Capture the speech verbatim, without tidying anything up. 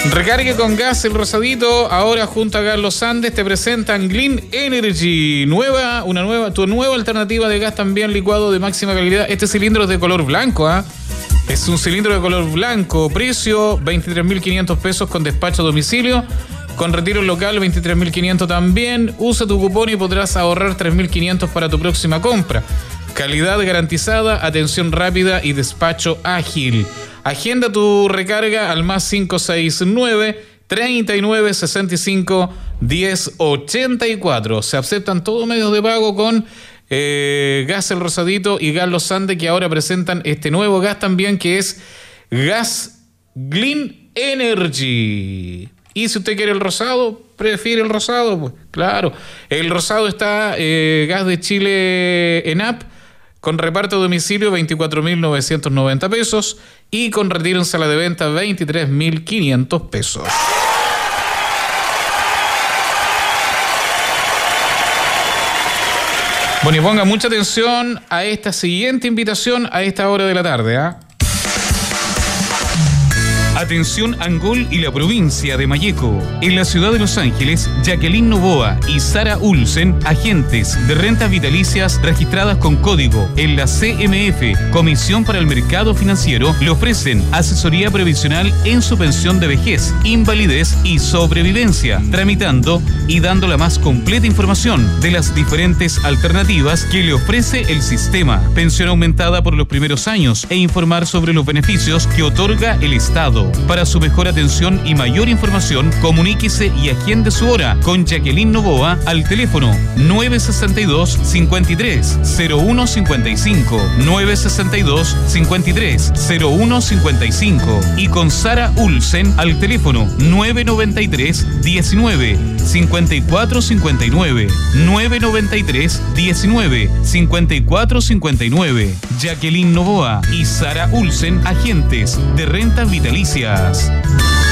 Recargue con gas El Rosadito. Ahora junto a Gas Los Andes te presentan Clean Energy. Nueva, una nueva, tu nueva alternativa de gas también licuado de máxima calidad. Este cilindro es de color blanco, ¿ah? ¿eh? Es un cilindro de color blanco. Precio veintitrés mil quinientos pesos con despacho a domicilio. Con retiro local veintitrés mil quinientos también. Usa tu cupón y podrás ahorrar tres mil quinientos para tu próxima compra. Calidad garantizada, atención rápida y despacho ágil. Agenda tu recarga al más cinco seis nueve, treinta y nueve, sesenta y cinco, diez ochenta y cuatro. Se aceptan todos medios de pago con eh, Gas El Rosadito y Gas Los Andes, que ahora presentan este nuevo gas también, que es Gas Clean Energy. Y si usted quiere el rosado, prefiere el rosado, pues claro. El rosado está eh, Gas de Chile en app, con reparto a domicilio veinticuatro mil novecientos noventa pesos y con retiro en sala de venta veintitrés mil quinientos pesos. Bueno, y ponga mucha atención a esta siguiente invitación a esta hora de la tarde, ¿ah? ¿eh? Atención Angol y la provincia de Malleco. En la ciudad de Los Ángeles, Jacqueline Novoa y Sara Ulsen, agentes de rentas vitalicias registradas con código en la C M F, Comisión para el Mercado Financiero, le ofrecen asesoría previsional en su pensión de vejez, invalidez y sobrevivencia, tramitando y dando la más completa información de las diferentes alternativas que le ofrece el sistema, pensión aumentada por los primeros años e informar sobre los beneficios que otorga el Estado. Para su mejor atención y mayor información, comuníquese y agende su hora con Jacqueline Novoa al teléfono nueve sesenta y dos, cincuenta y tres, cero uno cincuenta y cinco, nueve sesenta y dos, cincuenta y tres, cero uno cincuenta y cinco y con Sara Ulsen al teléfono nueve noventa y tres, diecinueve, cincuenta y cuatro cincuenta y nueve, nueve noventa y tres, diecinueve, cincuenta y cuatro cincuenta y nueve. Jacqueline Novoa y Sara Ulsen, agentes de rentas vitalicias.